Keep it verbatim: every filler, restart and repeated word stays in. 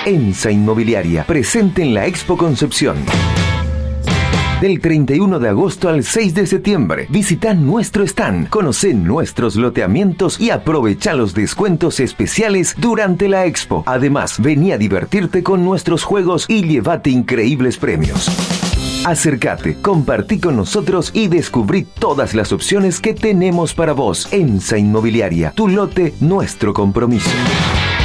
ENSA Inmobiliaria, presente en la Expo Concepción. Del treinta y uno de agosto al seis de septiembre, visita nuestro stand, conoce nuestros loteamientos y aprovecha los descuentos especiales durante la Expo. Además, vení a divertirte con nuestros juegos y llévate increíbles premios. Acércate, compartí con nosotros y descubrí todas las opciones que tenemos para vos. ENSA Inmobiliaria, tu lote, nuestro compromiso.